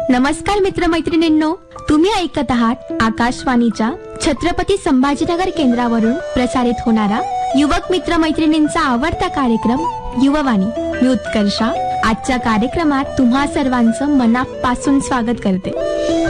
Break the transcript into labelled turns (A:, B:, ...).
A: नमस्कार मित्रमैत्रिणींनो, तुम्ही ऐकत आहात आकाशवाणीच्या छत्रपती संभाजीनगर केंद्रावरून प्रसारित होणारा युवक मित्रमैत्रिणींचा आवडता कार्यक्रम युववाणी. मी उत्कर्षा आजच्या कार्यक्रमात तुम्हा सर्वांचं मनापासून स्वागत करते.